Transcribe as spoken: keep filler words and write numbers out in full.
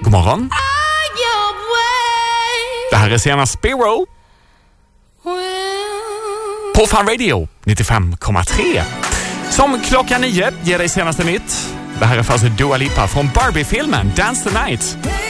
God morgon. Det här är senast Spiro på Fun Radio nittiofem komma tre. Som klockan nio ger dig senaste nytt. Det här är först Dua Lipa från Barbie-filmen Dance the Night.